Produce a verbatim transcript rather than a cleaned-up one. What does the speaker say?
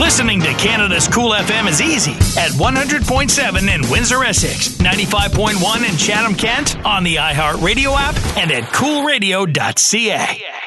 Listening to Canada's Cool F M is easy at one hundred point seven in Windsor, Essex, ninety-five point one in Chatham, Kent, on the iHeartRadio app, and at cool radio dot c a.